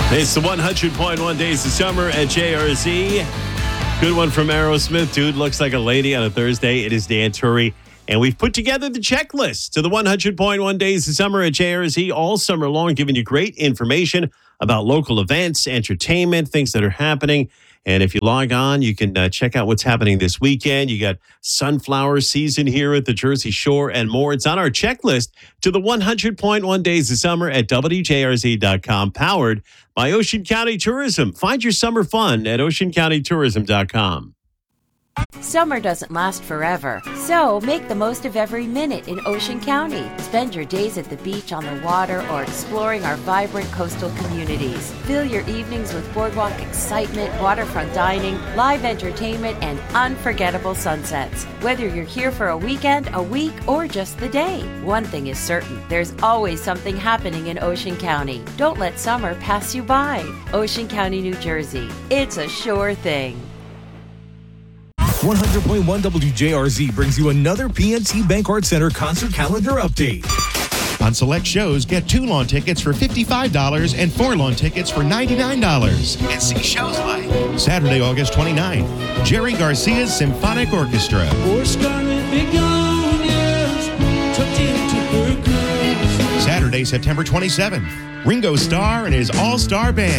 It's the 100.1 Days of Summer at JRZ. Good one from Aerosmith. Dude looks like a lady on a Thursday. It is Dan Turry. And we've put together the checklist to the 100.1 Days of Summer at JRZ all summer long, giving you great information about local events, entertainment, things that are happening. And if you log on, you can check out what's happening this weekend. You got sunflower season here at the Jersey Shore and more. It's on our checklist to the 100.1 Days of Summer at WJRZ.com, powered by Ocean County Tourism. Find your summer fun at oceancountytourism.com. Summer doesn't last forever, so make the most of every minute in Ocean County. Spend your days at the beach, on the water, or exploring our vibrant coastal communities. Fill your evenings with boardwalk excitement, waterfront dining, live entertainment, and unforgettable sunsets. Whether you're here for a weekend, a week, or just the day, one thing is certain: there's always something happening in Ocean County. Don't let summer pass you by. Ocean County, New Jersey. It's a sure thing. 100.1 WJRZ brings you another PNC Bank Center concert calendar update. On select shows, get 2 lawn tickets for $55 and 4 lawn tickets for $99. And see shows like Saturday, August 29th, Jerry Garcia's Symphonic Orchestra. Saturday, September 27th, Ringo Starr and his all-star band.